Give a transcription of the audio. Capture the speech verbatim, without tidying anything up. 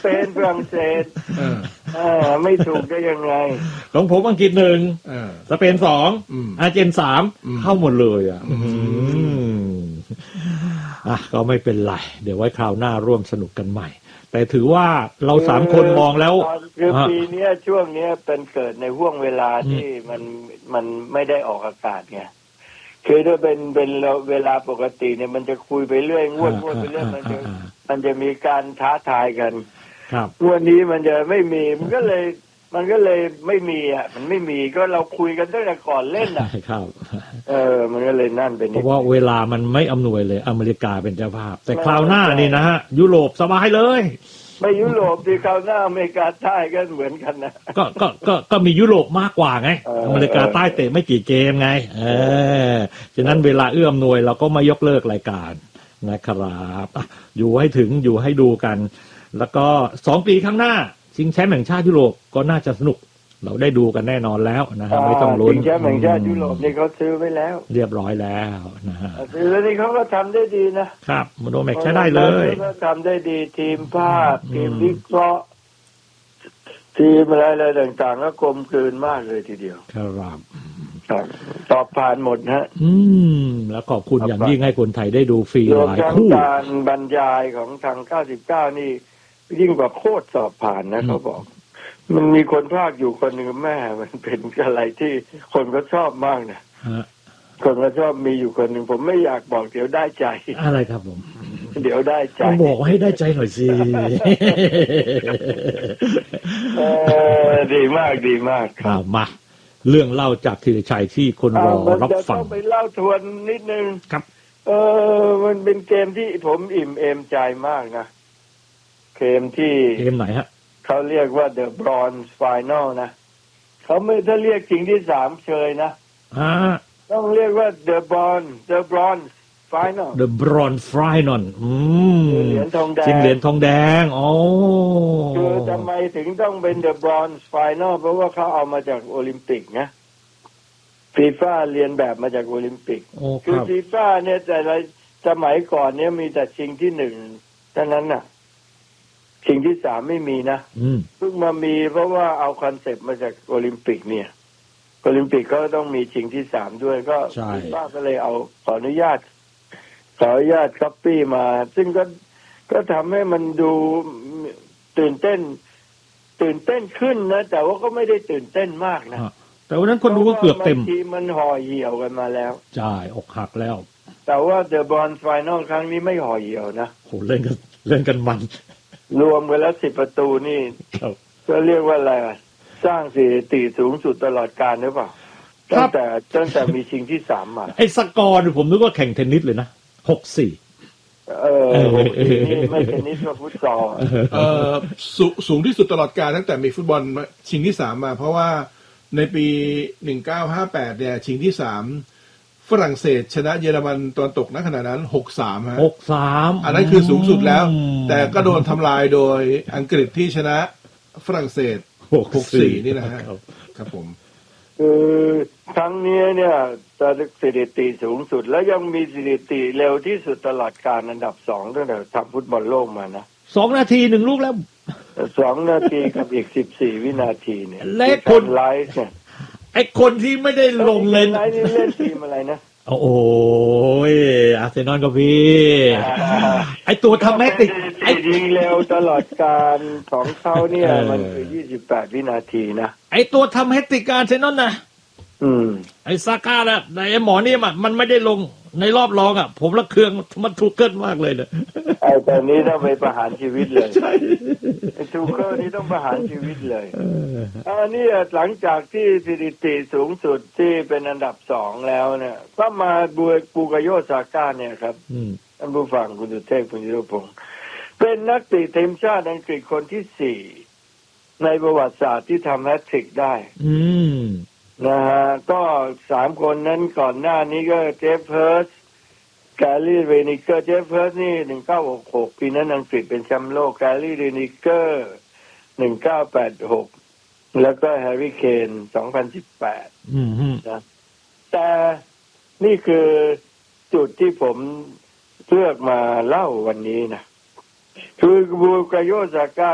เปนฝรั่งเศสเออไม่ถูกได้ยังไงของผมอังกฤษหนึ่งสเปนสองอาร์เจนสามเข้าหมดเลยอ่ะอ่ะก็ไม่เป็นไรเดี๋ยวไว้คราวหน้าร่วมสนุกกันใหม่แต่ถือว่าเราสามคนมองแล้วคือปีนี้ช่วงนี้เป็นเกิดในห่วงเวลาที่มันมันไม่ได้ออกอากาศไงคือถ้าเป็นเป็นเวลาปกติเนี่ยมันจะคุยไปเรื่อยงวดงวดไปเรื่อยมันจะมันจะมีการท้าทายกันวันนี้มันจะไม่มีมันก็เลยมันก็เลยไม่มีอ่ะมันไม่มีก็เราคุยกันตั้งแต่ก่อนเล่นอ่ะครับเออมันก็เลยนั่นเป็นเพราะว่าเวลามันไม่อำนวยเลยอเมริกาเป็นเจ้าภาพแต่คราวหน้านี่นะฮะยุโรปสบายเลยไม่ยุโรปที่คราวหน้าอเมริกาใต้ก็เหมือนกันนะก็ก็ก็ก็มียุโรปมากกว่าไงอเมริกาใต้เตะไม่กี่เกมไงเออฉะนั้นเวลาเอื้อมหน่วยเราก็ไม่ยกเลิกรายการนะครับอยู่ให้ถึงอยู่ให้ดูกันแล้วก็สองปีข้างหน้าชิงแชมป์แห่งชาติยุโรปก็น่าจะสนุกเราได้ดูกันแน่นอนแล้วนะฮะไม่ต้องลุ้นชิงแชมป์แห่งชาติยุโรปนี่เขาซื้อไว้แล้วเรียบร้อยแล้วนะฮะซื้อแล้วนี่เขาก็ทำได้ดีนะครับโมโนแม็กใช้ได้เลยเขาทำได้ดีทีมภาพทีมวิเคราะห์ทีมอะไรอะไรต่างๆก็กลมกลืนมากเลยทีเดียวครับตอบผ่านหมดฮะอืมแล้วขอบคุณอย่างยิ่งให้คนไทยได้ดูฟรีหลายคู่การบรรยายของทางเก้าสิบเก้านี่ยิ่งกว่าโคตรสอบผ่านนะเขาบอกมันมีคนภาคอยู่คนหนึ่งแม่มันเป็นอะไรที่คนก็ชอบมากนะคนก็ชอบมีอยู่คนหนึ่งผมไม่อยากบอกเดี๋ยวได้ใจอะไรครับผมเดี๋ยวได้ใจบอกให้ได้ใจหน่อยสิดีมากดีมากครับมาเรื่องเล่าจากธีรชัยที่คนรอรับฟังไปเล่าทวนนิดนึงครับเออมันเป็นเกมที่ผมอิ่มเอมใจมากนะเกมที่เกมไหนฮะเขาเรียกว่า The Bronze Final นะเขาไม่ถ้าเรียกจริงที่สามเชยนะต้องเรียกว่า The Bronze The Bronze Final The Bronze Final อืมเหรียญทองแดงชิงเหรียญทองแดงอ๋อคือทำไมถึงต้องเป็น The Bronze Final เพราะว่าเขาเอามาจากโอลิมปิกนะฟีฟ่าเรียนแบบมาจากโอลิมปิกคือฟีฟ่าเนี่ยแต่ละสมัยก่อนเนี่ยมีแต่ชิงที่หนึ่งเท่านั้นน่ะชิงที่สามไม่มีนะเพิ่งมามีเพราะว่าเอาคอนเซปต์มาจากโอลิมปิกเนี่ยโอลิมปิกก็ต้องมีชิงที่สามด้วยก็ฟีฟ่าก็เลยเอาขออนุญาตขออนุญาตคัปปี้มาซึ่งก็ก็ทำให้มันดูตื่นเต้นตื่นเต้นขึ้นนะแต่ว่าก็ไม่ได้ตื่นเต้นมากนะแต่วันนั้นคนดูก็เกือบเต็มทีมมันห่อเหี่ยวกันมาแล้วใช่อกหักแล้วแต่ว่าเดอะบอลไฟนอลครั้งนี้ไม่ห่อเหี่ยวนะโหเล่นกันเล่นกันมันรวมกันแล้วสิบประตูนี่ก็เรียกว่าอะไรสร้างสถิติสูงสุดตลอดกาลหรือเปล่าตั้งแต่ตั้งแต่มีชิงที่สามมาไอ้สกอร์ผมนึกว่าแข่งเทนนิสเลยนะหกสี่เออนี่ไม่เทนนิสก็ฟุตซอลเออสูงที่สุดตลอดกาลตั้งแต่มีฟุตบอลชิงที่สามมาเพราะว่าในปีหนึ่งพันเก้าร้อยห้าสิบแปดเนี่ยชิงที่สามฝรั่งเศสชนะเยอรมันตอนตกณขณะนั้น หกสาม ฮะหกสามอันนั้นคือสูงสุดแล้วแต่ก็โดนทำลายโดยอังกฤษที่ชนะฝรั่งเศส หกสี่ นี่นะฮะครับผมคือครั้งนี้เนี่ยสถิติสูงสุดแล้วยังมีสถิติเร็วที่สุดตลอดกาลอันดับสองตั้งแต่ทำฟุตบอลโลกมานะสองนาทีหนึ่งลูกแล้วสองนาทีกับอีกสิบสี่วินาทีเนี่ยและคนไลฟ์เนี่ยไอ้คนที่ไม่ได้ลงเล่นไลฟ์นี่เล่นทีมอะไรนะโอ้ยอาร์เซนอลก็พี่ไอ้ตัวทำแมตติกไอ้ยิงเร็วตลอดการของเขาเนี่ยมันคือยี่สิบแปดวินาทีนะไอ้ตัวทำแฮตติกอาร์เซนอลนะอืมไอ้ซาก้าน่ะไอ้หมอนี่มันมันไม่ได้ลงในรอบรองอ่ะผมละเครื่องมันทุกข์เกินมากเลยเนี่ยไอ้ตอนนี้ต้องไปประหารชีวิตเลยใช่ไอ้ทุกข์เกินนี้ต้องประหารชีวิตเลยอันนี้หลังจากที่สถิติสูงสุดที่เป็นอันดับสองแล้วเนี่ยก็มาบูบูกาโยซาก้าเนี่ยครับท่านผู้ฟังคุณสุเทพคุณยุทธพงศ์เป็นนักเตะทีมชาติอังกฤษคนที่สี่ในประวัติศาสตร์ที่ทำแฮตทริกได้อืมนะฮะก็สามคนนั้นก่อนหน้านี้ก็เจฟเฮิร์สแกลลี่เรนิเกอร์เจฟเฮิร์สนี่หนึ่งพันเก้าร้อยหกสิบหกปีนั้นอังกฤษเป็นแชมป์โลกแกลลี่เรนิเกอร์หนึ่งพันเก้าร้อยแปดสิบหกแล้วก็แฮร์รี่เคนสองพันสิบแปดอืมนะแต่นี่คือจุดที่ผมเลือกมาเล่าวันนี้นะคือบูกาโยซาก้า